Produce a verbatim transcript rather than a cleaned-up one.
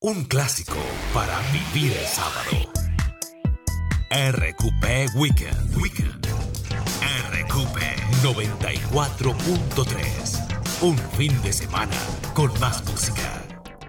Un clásico para vivir el sábado. R Q P Weekend. Weekend. R Q P noventa y cuatro punto tres. Un fin de semana con más música.